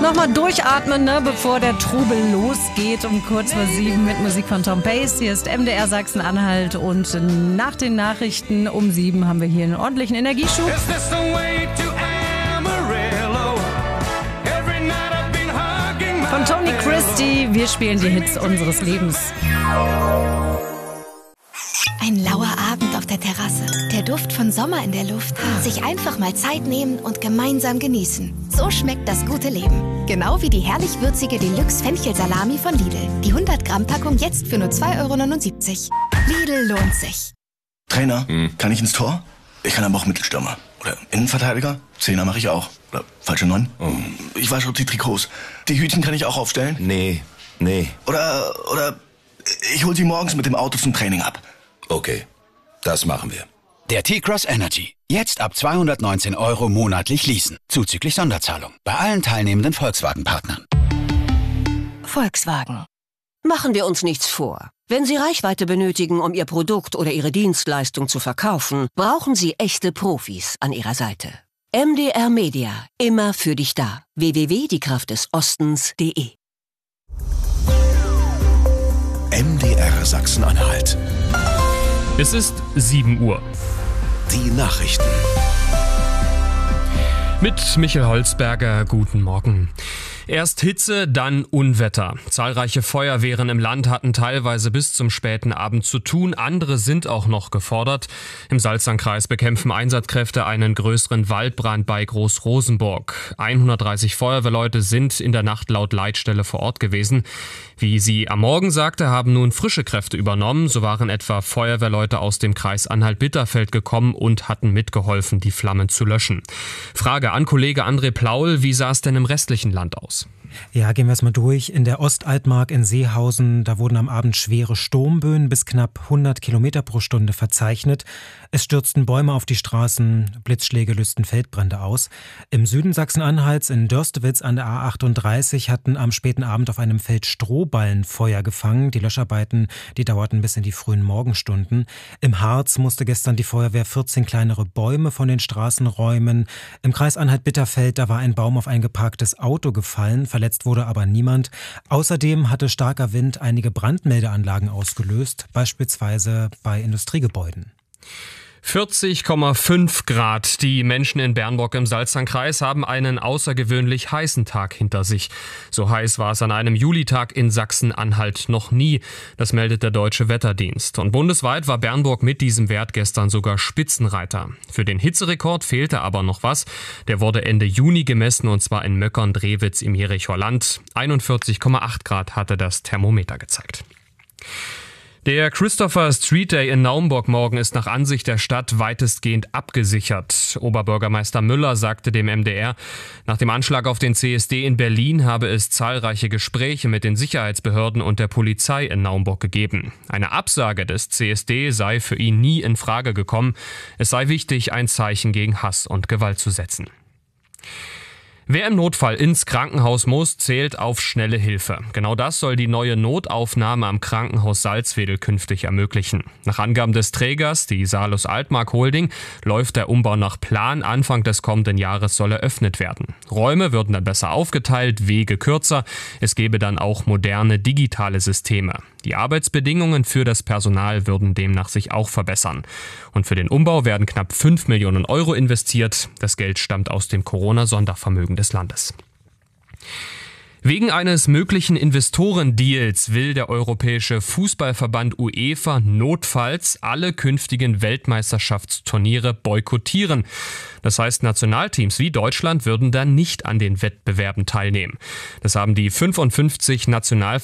Nochmal durchatmen, ne, bevor der Trubel losgeht um kurz vor 7 mit Musik von Tom Pace. Hier ist MDR Sachsen-Anhalt und nach den Nachrichten um 7 haben wir hier einen ordentlichen Energieschub. Von Tony Christie, wir spielen die Hits unseres Lebens. Ein lauer Abend auf der Terrasse, der Duft von Sommer in der Luft, sich einfach mal Zeit nehmen und gemeinsam genießen. So schmeckt das gute Leben. Genau wie die herrlich würzige Deluxe-Fenchel-Salami von Lidl. Die 100-Gramm-Packung jetzt für nur 2,79 €. Lidl lohnt sich. Trainer, kann ich ins Tor? Ich kann aber auch Mittelstürmer. Oder Innenverteidiger? Zehner mache ich auch. Oder falsche 9? Ich wasche die Trikots. Die Hütchen kann ich auch aufstellen? Nee. Oder ich hol sie morgens mit dem Auto zum Training ab. Okay, das machen wir. Der T-Cross Energy. Jetzt ab 219 € monatlich leasen. Zuzüglich Sonderzahlung. Bei allen teilnehmenden Volkswagen-Partnern. Volkswagen. Machen wir uns nichts vor. Wenn Sie Reichweite benötigen, um Ihr Produkt oder Ihre Dienstleistung zu verkaufen, brauchen Sie echte Profis an Ihrer Seite. MDR Media. Immer für dich da. www.diekraftdesostens.de. MDR Sachsen-Anhalt. Es ist 7 Uhr. Die Nachrichten. Mit Michael Holzberger, guten Morgen. Erst Hitze, dann Unwetter. Zahlreiche Feuerwehren im Land hatten teilweise bis zum späten Abend zu tun. Andere sind auch noch gefordert. Im Salzlandkreis bekämpfen Einsatzkräfte einen größeren Waldbrand bei Groß-Rosenburg. 130 Feuerwehrleute sind in der Nacht laut Leitstelle vor Ort gewesen. Wie sie am Morgen sagte, haben nun frische Kräfte übernommen. So waren etwa Feuerwehrleute aus dem Kreis Anhalt-Bitterfeld gekommen und hatten mitgeholfen, die Flammen zu löschen. Frage an Kollege André Plaul, wie sah es denn im restlichen Land aus? Ja, gehen wir es mal durch. In der Ostaltmark in Seehausen, da wurden am Abend schwere Sturmböen bis knapp 100 Kilometer pro Stunde verzeichnet. Es stürzten Bäume auf die Straßen, Blitzschläge lösten Feldbrände aus. Im Süden Sachsen-Anhalts in Dörstewitz an der A38 hatten am späten Abend auf einem Feld Strohballen Feuer gefangen. Die Löscharbeiten, die dauerten bis in die frühen Morgenstunden. Im Harz musste gestern die Feuerwehr 14 kleinere Bäume von den Straßen räumen. Im Kreis Anhalt-Bitterfeld, da war ein Baum auf ein geparktes Auto gefallen. Verletzt wurde aber niemand. Außerdem hatte starker Wind einige Brandmeldeanlagen ausgelöst, beispielsweise bei Industriegebäuden. 40,5 Grad. Die Menschen in Bernburg im Salzlandkreis haben einen außergewöhnlich heißen Tag hinter sich. So heiß war es an einem Julitag in Sachsen-Anhalt noch nie. Das meldet der Deutsche Wetterdienst. Und bundesweit war Bernburg mit diesem Wert gestern sogar Spitzenreiter. Für den Hitzerekord fehlte aber noch was. Der wurde Ende Juni gemessen, und zwar in Möckern-Drewitz im Jerichoer Land. 41,8 Grad hatte das Thermometer gezeigt. Der Christopher Street Day in Naumburg morgen ist nach Ansicht der Stadt weitestgehend abgesichert. Oberbürgermeister Müller sagte dem MDR, nach dem Anschlag auf den CSD in Berlin habe es zahlreiche Gespräche mit den Sicherheitsbehörden und der Polizei in Naumburg gegeben. Eine Absage des CSD sei für ihn nie in Frage gekommen. Es sei wichtig, ein Zeichen gegen Hass und Gewalt zu setzen. Wer im Notfall ins Krankenhaus muss, zählt auf schnelle Hilfe. Genau das soll die neue Notaufnahme am Krankenhaus Salzwedel künftig ermöglichen. Nach Angaben des Trägers, die Salus Altmark Holding, läuft der Umbau nach Plan. Anfang des kommenden Jahres soll eröffnet werden. Räume würden dann besser aufgeteilt, Wege kürzer. Es gäbe dann auch moderne digitale Systeme. Die Arbeitsbedingungen für das Personal würden demnach sich auch verbessern. Und für den Umbau werden knapp 5 Millionen € investiert. Das Geld stammt aus dem Corona-Sondervermögen des Landes. Wegen eines möglichen Investorendeals will der Europäische Fußballverband UEFA notfalls alle künftigen Weltmeisterschaftsturniere boykottieren. Das heißt, Nationalteams wie Deutschland würden dann nicht an den Wettbewerben teilnehmen. Das haben die 55 Nationalverbände